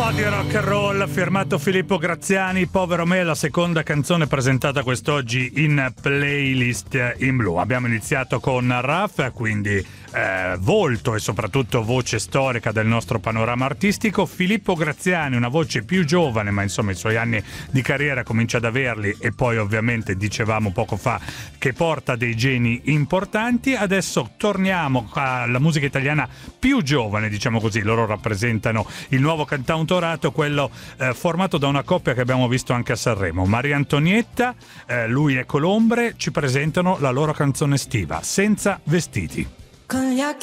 Di rock and roll firmato Filippo Graziani, Povero me, la seconda canzone presentata quest'oggi in Playlist in Blu. Abbiamo iniziato con Raf, quindi volto e soprattutto voce storica del nostro panorama artistico. Filippo Graziani, una voce più giovane, ma insomma i suoi anni di carriera comincia ad averli, e poi ovviamente dicevamo poco fa che porta dei geni importanti. Adesso torniamo alla musica italiana più giovane, diciamo così. Loro rappresentano il nuovo cantautorato, quello formato da una coppia che abbiamo visto anche a Sanremo, Maria Antonietta, lui e Colombre, ci presentano la loro canzone estiva, Senza vestiti. Con gli occhi